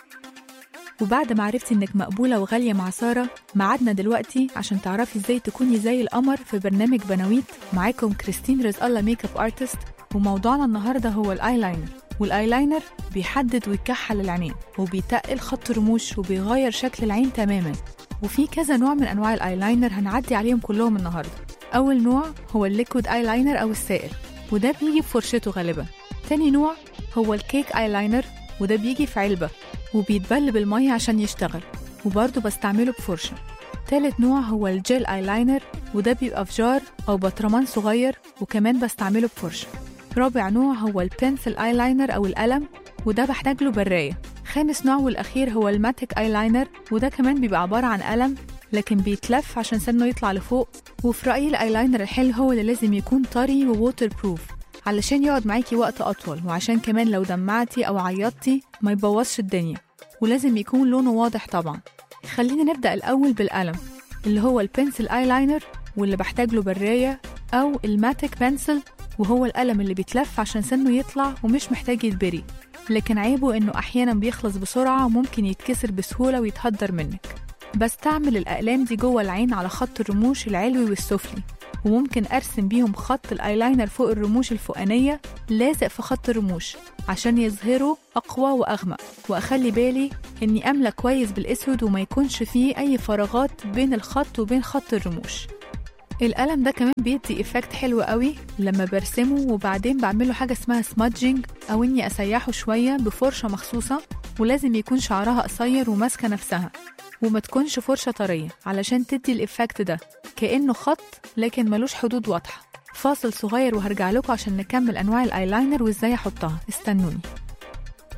وبعد ما عرفتي إنك مقبولة وغالية مع سارة، معادنا دلوقتي عشان تعرفي إزاي تكوني زي القمر في برنامج بناويت. معاكم كريستين رزق الله ميك اب ارتست، وموضوعنا النهاردة هو الايلاينر. والايلاينر بيحدد ويكحل العينين وبيتقل خط الرموش وبيغير شكل العين تماماً. وفي كذا نوع من أنواع الايلاينر هنعدي عليهم كلهم النهاردة. أول نوع هو الليكويد ايلاينر أو السائل، وده بيجي بفرشته غالباً. تاني نوع هو الكيك ايلاينر، وده بيجي في علبة وبيتبل بالمية عشان يشتغل، وبرضه بستعمله بفرشة. تالت نوع هو الجيل ايلاينر، وده بيبقى في جار أو بطرمان صغير وكمان بستعمله بفرشة. رابع نوع هو البنسل ايلاينر أو القلم، وده بحتاج له براية. خامس نوع والأخير هو الماتيك ايلاينر، وده كمان بيبقى عبارة عن قلم لكن بيتلف عشان سنه يطلع لفوق. وفي رأيي الايلاينر الحلو هو اللي لازم يكون طري وووتر بروف علشان يقعد معاكي وقت أطول، وعشان كمان لو دمعتي أو عيطتي ما يبوظش الدنيا، ولازم يكون لونه واضح طبعا. خلينا نبدأ الأول بالقلم اللي هو البنسل ايلاينر، واللي بحتاج له براية، أو الماتيك بنسل وهو القلم اللي بيتلف عشان سنه يطلع ومش محتاج يتبري، لكن عيبه إنه أحيانا بيخلص بسرعة وممكن يتكسر بسهولة ويتهدر منك. بستعمل الأقلام دي جوه العين على خط الرموش العلوي والسفلي، وممكن أرسم بيهم خط الآيلاينر فوق الرموش الفوقانية لازق في خط الرموش عشان يظهروا أقوى وأغمق، وأخلي بالي إني أملى كويس بالأسود وما يكونش فيه أي فراغات بين الخط وبين خط الرموش. القلم ده كمان بيدي إفكت حلو قوي لما برسمه، وبعدين بعمله حاجة اسمها سمادجينج، أو إني أسيحه شوية بفرشة مخصوصة، ولازم يكون شعرها قصير وماسكة نفسها، وما تكونش فرشة طرية علشان تدي الإفكت ده كأنه خط لكن ملوش حدود واضحة. فاصل صغير وهرجع لكم عشان نكمل أنواع الآيلاينر وإزاي أحطها، استنوني.